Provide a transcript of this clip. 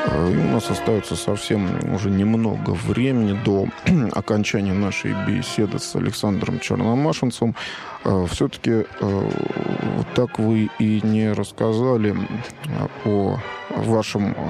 И у нас остается совсем уже немного времени до окончания нашей беседы с Александром Черномашинцем. Все-таки так вы и не рассказали о вашем